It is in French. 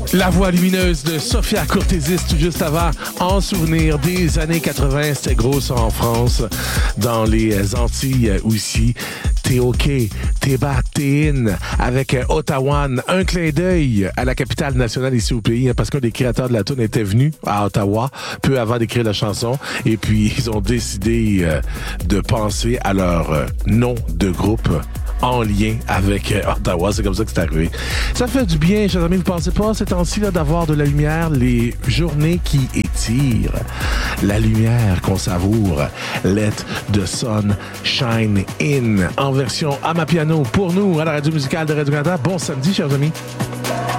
La voix lumineuse de Sophia Courtésis, tout juste avant, en souvenir des années 80, c'était gros ça en France, dans les Antilles aussi. T'es OK, t'es bas, t'es in, avec Ottawa. Un clin d'œil à la capitale nationale ici au pays, parce qu'un des créateurs de la tune était venu à Ottawa peu avant d'écrire la chanson, et puis ils ont décidé de penser à leur nom de groupe en lien avec Ottawa. C'est comme ça que c'est arrivé. Ça fait du bien, chers amis. Vous pensez pas ces temps-ci là, d'avoir de la lumière, les journées qui étirent, la lumière qu'on savoure. Let the sun shine in en version Amapiano pour nous à la radio musicale de Radio-Canada. Bon samedi, chers amis.